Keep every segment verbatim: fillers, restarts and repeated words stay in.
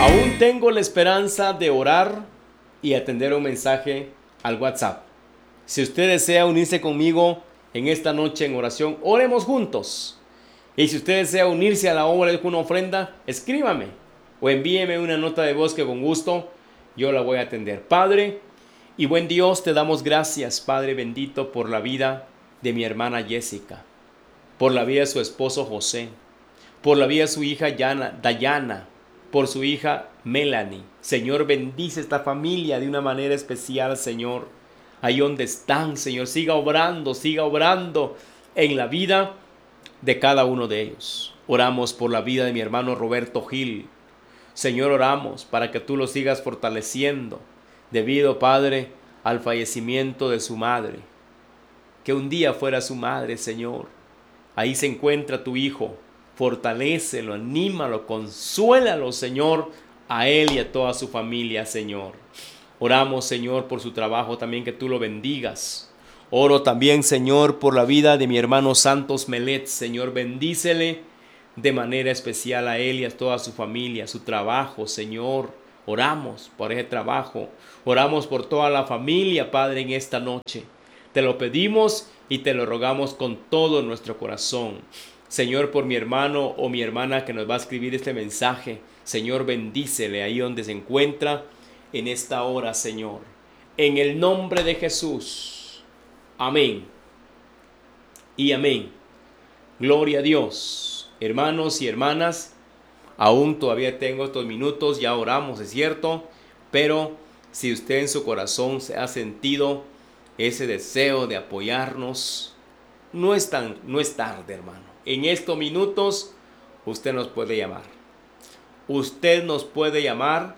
Aún tengo la esperanza de orar y atender un mensaje al WhatsApp. Si usted desea unirse conmigo en esta noche en oración, oremos juntos. Y si usted desea unirse a la obra con una ofrenda, escríbame o envíeme una nota de voz que con gusto yo la voy a atender. Padre y buen Dios, te damos gracias, Padre bendito, por la vida de mi hermana Jessica, por la vida de su esposo José, por la vida de su hija Yana, Dayana, por su hija Melanie. Señor, bendice esta familia de una manera especial, Señor. Ahí donde están, Señor, siga obrando, siga obrando en la vida de cada uno de ellos. Oramos por la vida de mi hermano Roberto Gil. Señor, oramos para que tú lo sigas fortaleciendo debido, Padre, al fallecimiento de su madre. Que un día fuera su madre, Señor. Ahí se encuentra tu hijo. Fortalécelo, anímalo, consuélalo, Señor, a él y a toda su familia, Señor. Oramos, Señor, por su trabajo también, que tú lo bendigas. Oro también, Señor, por la vida de mi hermano Santos Melet. Señor, bendícele de manera especial a él y a toda su familia, su trabajo, Señor. Oramos por ese trabajo. Oramos por toda la familia, Padre, en esta noche. Te lo pedimos y te lo rogamos con todo nuestro corazón. Señor, por mi hermano o mi hermana que nos va a escribir este mensaje, Señor, bendícele ahí donde se encuentra en esta hora, Señor. En el nombre de Jesús. Amén. Y amén. Gloria a Dios. Hermanos y hermanas, aún todavía tengo estos minutos, ya oramos, es cierto, pero si usted en su corazón se ha sentido ese deseo de apoyarnos, no es, tan, no es tarde, hermano. En estos minutos usted nos puede llamar. Usted nos puede llamar.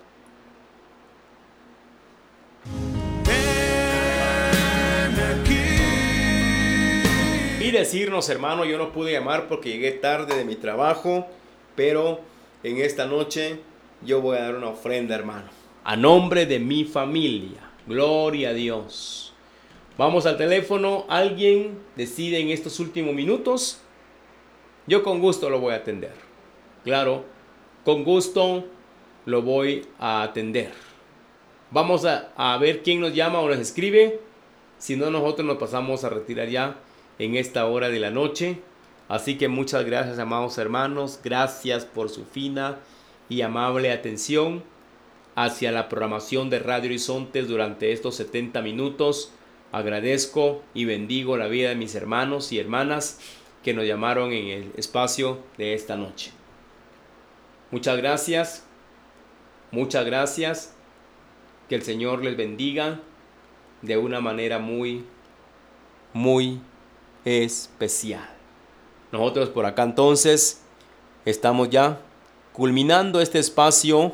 Y decirnos, hermano, yo no pude llamar porque llegué tarde de mi trabajo, pero en esta noche yo voy a dar una ofrenda, hermano, a nombre de mi familia. Gloria a Dios. Vamos al teléfono. ¿Alguien decide en estos últimos minutos? Yo con gusto lo voy a atender. Claro, con gusto lo voy a atender. Vamos a, a ver quién nos llama o nos escribe. Si no, nosotros nos pasamos a retirar ya en esta hora de la noche. Así que muchas gracias, amados hermanos. Gracias por su fina y amable atención hacia la programación de Radio Horizontes durante estos setenta minutos. Agradezco y bendigo la vida de mis hermanos y hermanas que nos llamaron en el espacio de esta noche. Muchas gracias, muchas gracias. Que el Señor les bendiga de una manera muy, muy especial. Nosotros por acá entonces estamos ya culminando este espacio,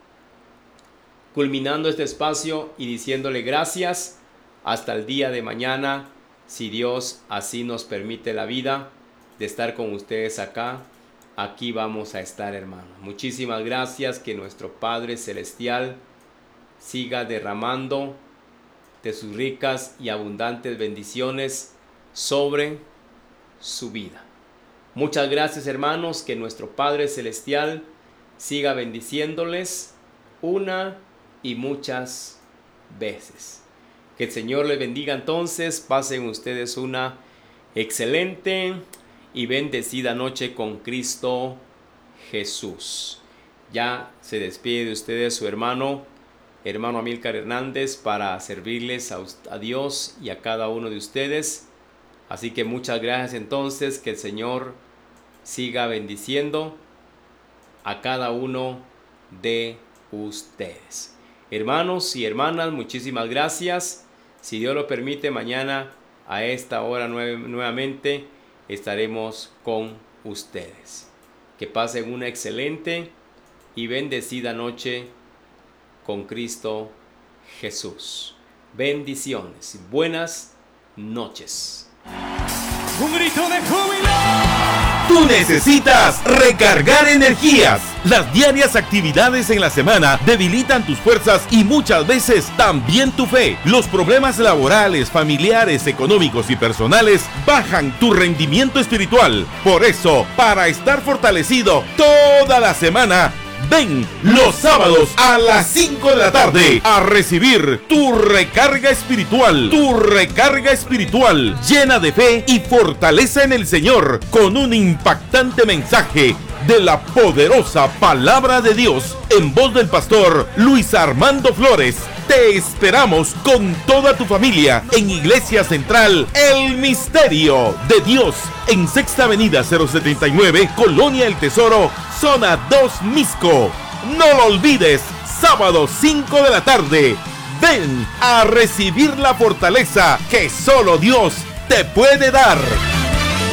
culminando este espacio y diciéndole gracias hasta el día de mañana, si Dios así nos permite la vida de estar con ustedes acá. Aquí vamos a estar, hermanos. Muchísimas gracias. Que nuestro Padre Celestial siga derramando de sus ricas y abundantes bendiciones sobre su vida. Muchas gracias, hermanos. Que nuestro Padre Celestial siga bendiciéndoles una y muchas veces. Que el Señor les bendiga entonces. Pasen ustedes una excelente y bendecida noche con Cristo Jesús. Ya se despide de ustedes su hermano, hermano Amílcar Hernández, para servirles a, a Dios y a cada uno de ustedes. Así que muchas gracias entonces. Que el Señor siga bendiciendo a cada uno de ustedes. Hermanos y hermanas, muchísimas gracias. Si Dios lo permite, mañana a esta hora nuevamente estaremos con ustedes. Que pasen una excelente y bendecida noche con Cristo Jesús. Bendiciones. Buenas noches. Un grito de júbilo. Tú necesitas recargar energías. Las diarias actividades en la semana debilitan tus fuerzas y muchas veces también tu fe. Los problemas laborales, familiares, económicos y personales bajan tu rendimiento espiritual. Por eso, para estar fortalecido toda la semana, Ven los sábados a las cinco de la tarde a recibir tu recarga espiritual, tu recarga espiritual llena de fe y fortaleza en el Señor, con un impactante mensaje de la poderosa palabra de Dios en voz del pastor Luis Armando Flores. Te esperamos con toda tu familia en Iglesia Central El Misterio de Dios, en Sexta Avenida cero setenta y nueve, Colonia El Tesoro, Zona dos, Misco. No lo olvides, sábado cinco de la tarde. Ven a recibir la fortaleza que solo Dios te puede dar.